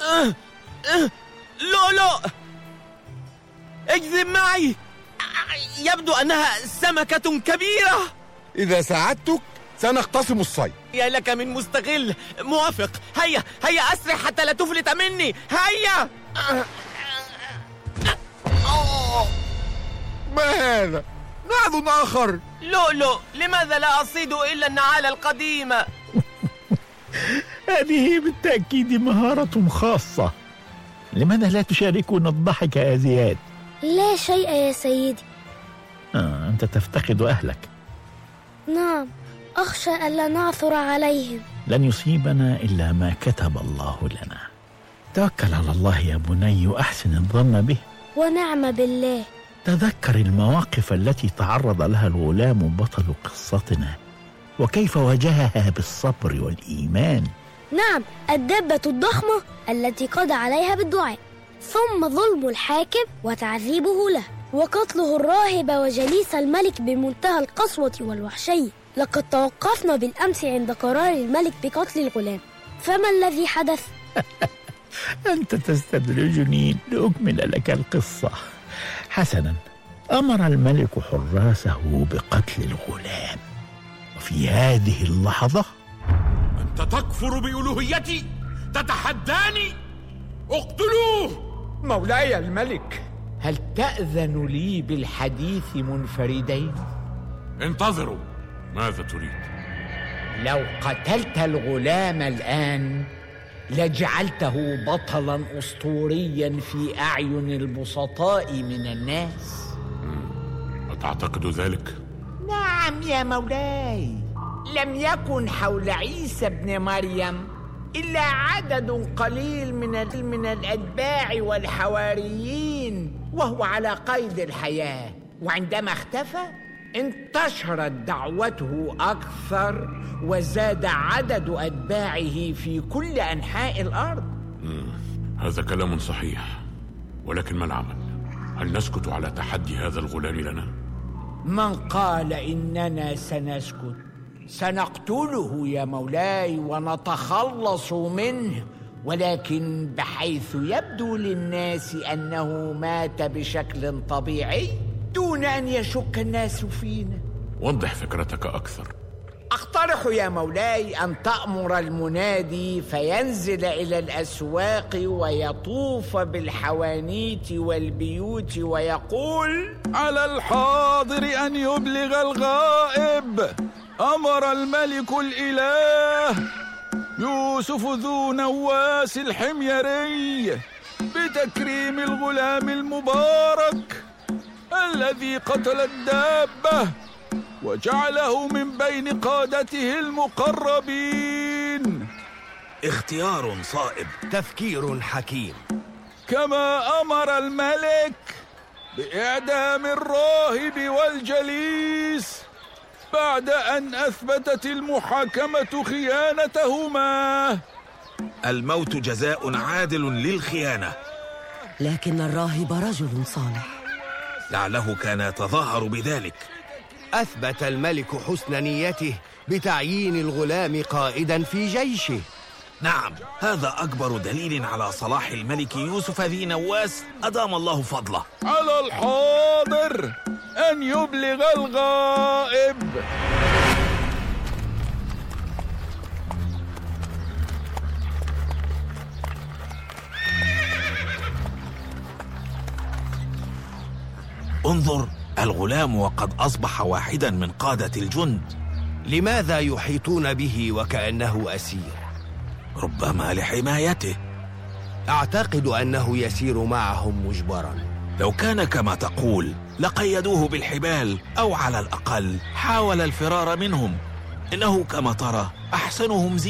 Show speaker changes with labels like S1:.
S1: لؤلؤ، اجذب معي. يبدو أنها سمكة كبيرة.
S2: إذا ساعدتك سنختصم الصيد.
S1: يا لك من مستغل. موافق. هيا هيا أسرع حتى لا تفلت مني. هيا.
S2: ما هذا؟ نعل آخر.
S1: لؤلؤ، لماذا لا أصيد إلا النعال القديمة؟
S3: هذه بالتأكيد مهارة خاصة. لماذا لا تشاركون الضحك يا زياد؟
S4: لا شيء يا سيدي.
S3: أنت تفتقد أهلك.
S4: نعم، أخشى ألا نعثر عليهم.
S3: لن يصيبنا إلا ما كتب الله لنا. توكل على الله يا بني وأحسن الظن به.
S4: ونعم بالله.
S3: تذكر المواقف التي تعرض لها الغلام بطل قصتنا، وكيف واجهها بالصبر والإيمان.
S4: نعم، الدابة الضخمة التي قضى عليها بالدعاء، ثم ظلم الحاكم وتعذيبه له، وقتله الراهب وجليس الملك بمنتهى القسوة والوحشية. لقد توقفنا بالأمس عند قرار الملك بقتل الغلام، فما الذي حدث؟
S3: أنت تستدرجني لأكمل لك القصة. حسنا، أمر الملك حراسه بقتل الغلام، وفي هذه اللحظة
S5: أنت تكفر بألوهيتي؟ تتحداني؟ اقتلوه!
S6: مولاي الملك، هل تأذن لي بالحديث منفردين؟
S5: انتظروا، ماذا تريد؟
S6: لو قتلت الغلام الآن لجعلته بطلا أسطوريا في أعين البسطاء من الناس.
S5: أتعتقد ذلك؟
S6: نعم يا مولاي، لم يكن حول عيسى ابن مريم إلا عدد قليل من الأتباع والحواريين وهو على قيد الحياة، وعندما اختفى انتشرت دعوته أكثر وزاد عدد أتباعه في كل أنحاء الأرض.
S5: هذا كلام صحيح، ولكن ما العمل؟ هل نسكت على تحدي هذا الغلام لنا؟
S6: من قال إننا سنسكت؟ سنقتله يا مولاي ونتخلص منه، ولكن بحيث يبدو للناس أنه مات بشكل طبيعي دون أن يشك الناس فينا.
S5: وضح فكرتك أكثر.
S6: أقترح يا مولاي أن تأمر المنادي فينزل إلى الأسواق ويطوف بالحوانيت والبيوت ويقول:
S7: على الحاضر أن يبلغ الغائب. أمر الملك الإله يوسف ذو نواس الحميري بتكريم الغلام المبارك الذي قتل الدابة وجعله من بين قادته المقربين.
S8: اختيار صائب، تفكير حكيم.
S7: كما أمر الملك بإعدام الراهب والجليس بعد أن أثبتت المحاكمة خيانتهما.
S8: الموت جزاء عادل للخيانة.
S9: لكن الراهب رجل صالح،
S8: لعله كان يتظاهر بذلك.
S10: أثبت الملك حسن نيته بتعيين الغلام قائدا في جيشه.
S8: نعم، هذا أكبر دليل على صلاح الملك يوسف ذي نواس أدام الله فضله.
S7: على الحاضر أن يبلغ الغائب.
S8: انظر، الغلام وقد أصبح واحدا من قادة الجند.
S10: لماذا يحيطون به وكأنه أسير؟
S8: ربما لحمايته.
S10: أعتقد أنه يسير معهم مجبرا.
S8: لو كان كما تقول لقيدوه بالحبال، أو على الأقل حاول الفرار منهم. إنه كما ترى أحسنهم